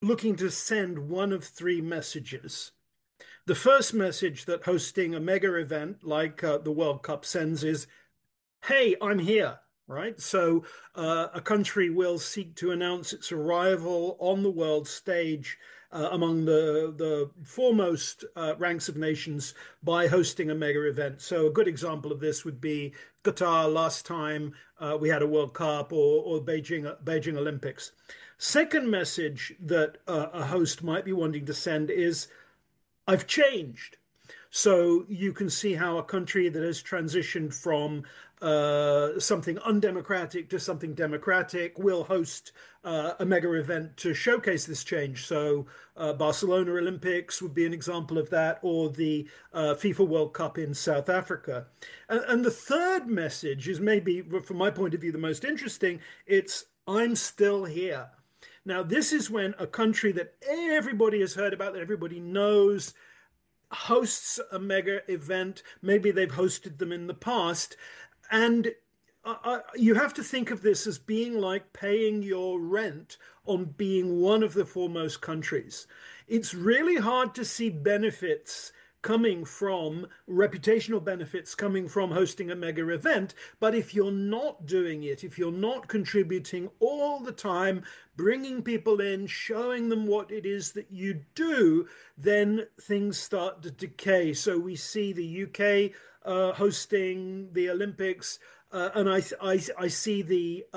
looking to send one of three messages. The first message that hosting a mega event like the World Cup sends is, hey, I'm here, right? So a country will seek to announce its arrival on the world stage among the foremost ranks of nations by hosting a mega event. So a good example of this would be Qatar last time we had a World Cup, or Beijing Olympics. Second message that a host might be wanting to send is, I've changed. So you can see how a country that has transitioned from something undemocratic to something democratic will host a mega event to showcase this change. So Barcelona Olympics would be an example of that, or the FIFA World Cup in South Africa. And the third message is maybe, from my point of view, the most interesting. It's, I'm still here. Now, this is when a country that everybody has heard about, that everybody knows, hosts a mega event. Maybe they've hosted them in the past. And you have to think of this as being like paying your rent on being one of the foremost countries. It's really hard to see benefits coming from reputational benefits coming from hosting a mega event. But if you're not doing it, if you're not contributing all the time, bringing people in, showing them what it is that you do, then things start to decay. So we see the UK hosting the Olympics, and I see the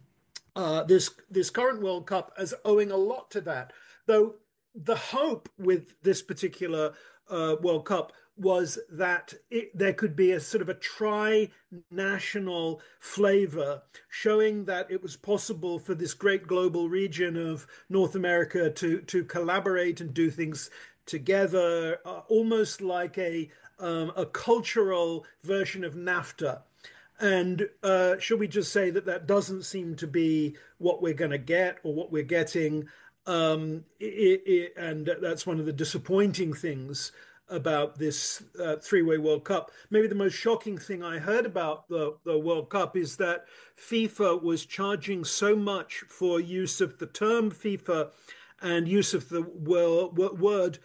this current World Cup as owing a lot to that. Though the hope with this particular World Cup was that there could be a sort of a tri-national flavor, showing that it was possible for this great global region of North America to collaborate and do things together, almost like a cultural version of NAFTA. And should we just say that that doesn't seem to be what we're going to get or what we're getting? And that's one of the disappointing things about this three-way World Cup. Maybe the most shocking thing I heard about the World Cup is that FIFA was charging so much for use of the term FIFA and use of the word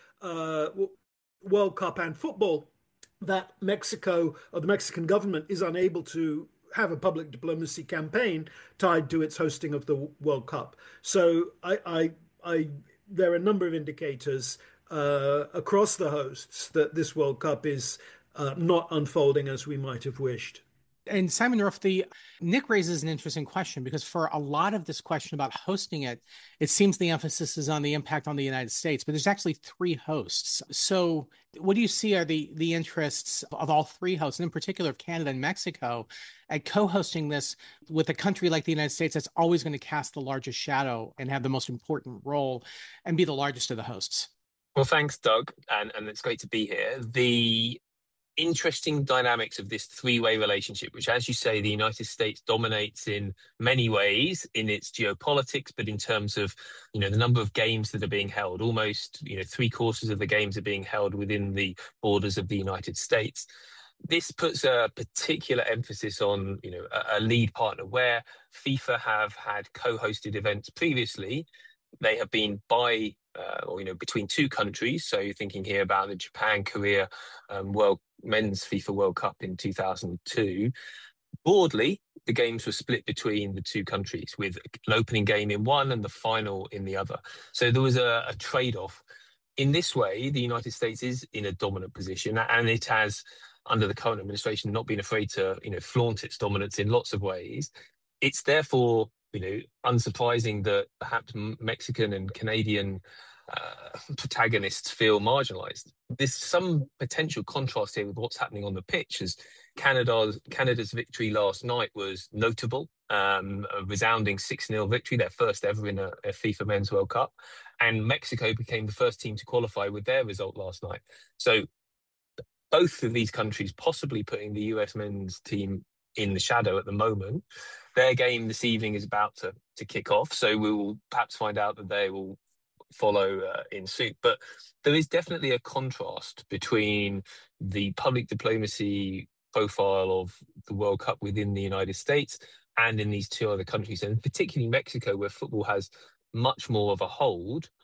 World Cup and football, that Mexico, or the Mexican government, is unable to have a public diplomacy campaign tied to its hosting of the World Cup. So there are a number of indicators across the hosts that this World Cup is not unfolding as we might have wished. And Simon Roth, Nick raises an interesting question, because for a lot of this question about hosting it, it seems the emphasis is on the impact on the United States, but there's actually three hosts. So what do you see are the interests of all three hosts, and in particular of Canada and Mexico, at co-hosting this with a country like the United States that's always going to cast the largest shadow and have the most important role and be the largest of the hosts? Well, thanks, Doug, and it's great to be here. The interesting dynamics of this three-way relationship, which, as you say, the United States dominates in many ways in its geopolitics, but in terms of, the number of games that are being held, almost, three-quarters of the games are being held within the borders of the United States. This puts a particular emphasis on, a lead partner, where FIFA have had co-hosted events previously. They have been between two countries. So you're thinking here about the Japan-Korea Men's FIFA World Cup in 2002. Broadly, the games were split between the two countries, with an opening game in one and the final in the other. So there was a trade-off. In this way, the United States is in a dominant position, and it has, under the current administration, not been afraid to flaunt its dominance in lots of ways. It's therefore unsurprising that perhaps Mexican and Canadian protagonists feel marginalized. There's some potential contrast here with what's happening on the pitch, as Canada's victory last night was notable, a resounding 6-0 victory, their first ever in a FIFA Men's World Cup. And Mexico became the first team to qualify with their result last night. So both of these countries possibly putting the US men's team in the shadow at the moment. Their game this evening is about to kick off, so we will perhaps find out that they will follow in suit. But there is definitely a contrast between the public diplomacy profile of the World Cup within the United States and in these two other countries, and particularly Mexico, where football has much more of a hold